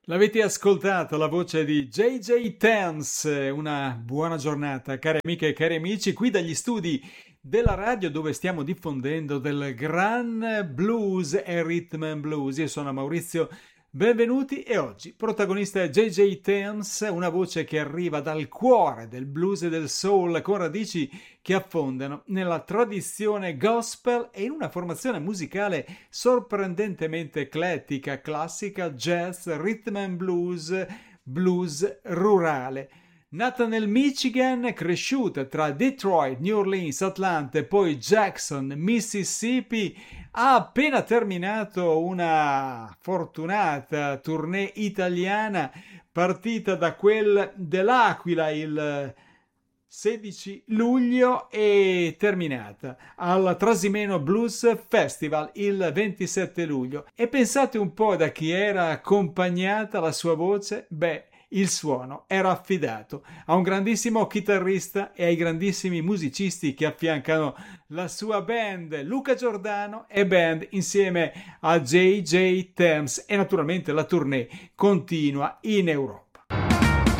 L'avete ascoltato, la voce di JJ Tans. Una buona giornata, cari amiche e cari amici, qui dagli studi della radio dove stiamo diffondendo del gran blues e rhythm and blues. Io sono Maurizio, benvenuti e oggi protagonista è JJ Tans, una voce che arriva dal cuore del blues e del soul con radici che affondano nella tradizione gospel e in una formazione musicale sorprendentemente eclettica, classica, jazz, rhythm and blues, blues rurale. Nata nel Michigan, cresciuta tra Detroit, New Orleans, Atlanta e poi Jackson, Mississippi, ha appena terminato una fortunata tournée italiana partita da quel dell'Aquila il 16 luglio e terminata al Trasimeno Blues Festival il 27 luglio. E pensate un po' da chi era accompagnata la sua voce? Beh, il suono era affidato a un grandissimo chitarrista e ai grandissimi musicisti che affiancano la sua band, Luca Giordano e band insieme a JJ Thames, e naturalmente la tournée continua in Europa.